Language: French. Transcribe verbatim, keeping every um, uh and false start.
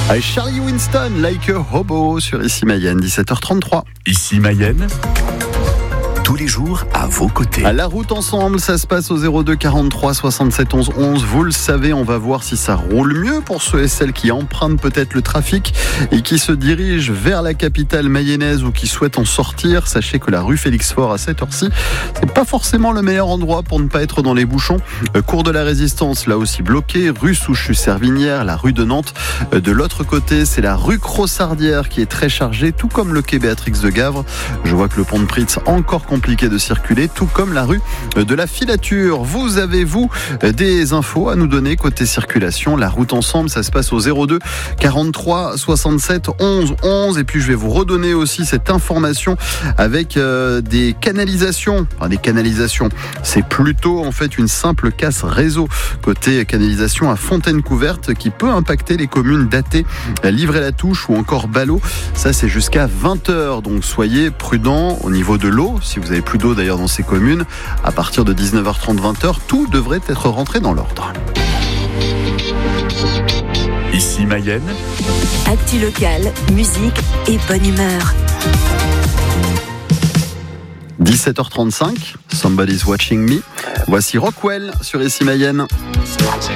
Avec Charlie Winston, Like a Hobo sur Ici Mayenne, dix-sept heures trente-trois. Ici Mayenne, tous les jours à vos côtés. À la route ensemble, ça se passe au zéro deux quarante-trois soixante-sept onze onze. Vous le savez, on va voir si ça roule mieux pour ceux et celles qui empruntent peut-être le trafic et qui se dirigent vers la capitale mayonnaise ou qui souhaitent en sortir. Sachez que la rue Félix-Faure à cette heure-ci, c'est pas forcément le meilleur endroit pour ne pas être dans les bouchons. Cours de la Résistance, là aussi bloqué. Rue Souchu-Servinière, la rue de Nantes. De l'autre côté, c'est la rue Crossardière qui est très chargée, tout comme le quai Béatrix de Gavre. Je vois que le pont de Pritz encore compliqué de circuler, tout comme la rue de la Filature. Vous avez, vous, des infos à nous donner côté circulation? La route ensemble, ça se passe au zéro deux quarante-trois soixante-sept onze onze. Et puis je vais vous redonner aussi cette information avec euh, des canalisations. Enfin, des canalisations, c'est plutôt en fait une simple casse réseau côté canalisation à Fontaine-Couverte qui peut impacter les communes d'Athée, Livray-la-Touche ou encore Ballot. Ça, c'est jusqu'à vingt heures, donc soyez prudents au niveau de l'eau. Si vous n'avez plus d'eau d'ailleurs dans ces communes, à partir de dix-neuf heures trente, vingt heures, tout devrait être rentré dans l'ordre. Ici Mayenne, actu locale, musique et bonne humeur. dix-sept heures trente-cinq, Somebody's Watching Me. Voici Rockwell sur Ici Mayenne.